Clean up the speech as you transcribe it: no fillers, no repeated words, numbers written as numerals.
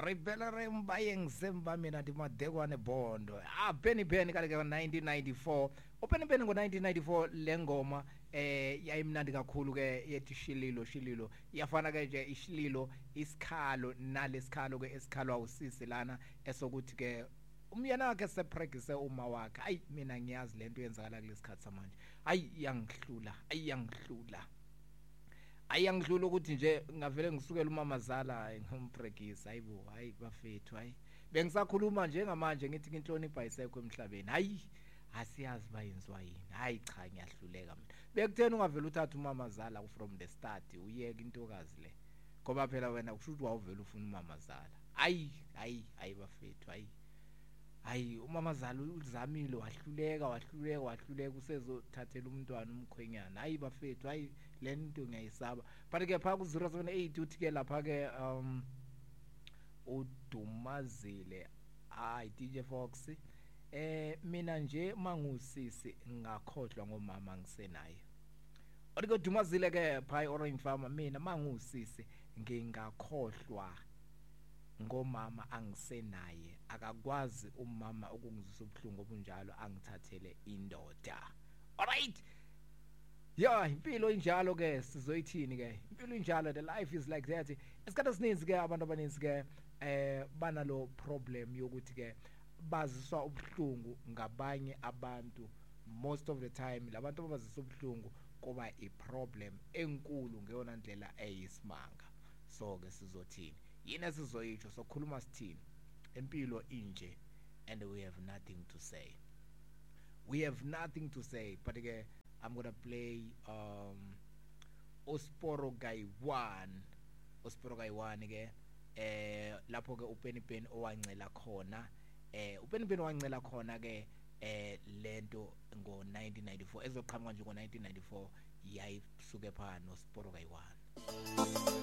Rebella Rembaye ngisemba mina ndimadekwane bondo. Penny Penny kale ke 1994. Penny Penny ngo1994 lengoma yayimnandi kakhulu ke yethi Shililo. Iyafana ke nje iShililo isikhalo nalesikhalo ke esikhalwa usisi lana esokuthi ke umyena wakhe sepractice uma wakhe. Ayi mina ngiyazi lento yenzakala kulesikhathi samanje. Ayangidlula ukuthi nje ngavele ngisukela umamazala ngimphregisa hayibo bafethu bengisakhuluma njengamanje ngithi inhlonipho ayisekho emhlabeni asiyazi bayenziwa yini cha ngiyahluleka mina bekuthena ungavela uthatha umamazala from the start uyeka intokazi le ngoba phela wena kusho ukuthi wawuvela ufuna umamazala bafethu umamazala uzamile wahluleka usezothathela umntwana umkhwenyana bafethu le nto ngiyayisaba but ke phaka ku078 uthi ke lapha ke udumazile DJ Fox mina nje mangusisi ngakhohlwa ngomama ngisenaye odike udumazile ke phi Orange Farmer mina mangusisi ngingakhohlwa ngomama angisenaye akakwazi umama ukungizisa ubhlungu obunjalo angithathele indoda. Alright, impilo injalo ke sizoyithini ke impilo injalo, the life is like that. Isikhathi esininzi ke abantu abaninzi ke banalo problem yokuthi ke baziswa ubhlungu ngabanye abantu. Most of the time labantu abaziswa ubhlungu kuba iproblem enkulu ngeyona ndlela eyisimanga. So ke sizothini yini esizoyitsho sokhuluma sithini empilo inje and we have nothing to say but ke I'm going to play Osporo Guy 1 ke lapho ke uPenny Penny owancela khona uPenny Penny owancela khona ke lento ngo1994 ezoqhamuka nje ngo1994 yayisuke phana noSporo Guy 1.